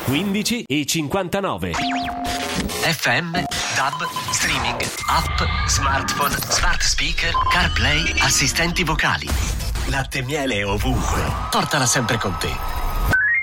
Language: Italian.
15 e 59. FM, DAB, streaming, app, smartphone, smart speaker, CarPlay, assistenti vocali. Latte e miele ovunque. Portala sempre con te.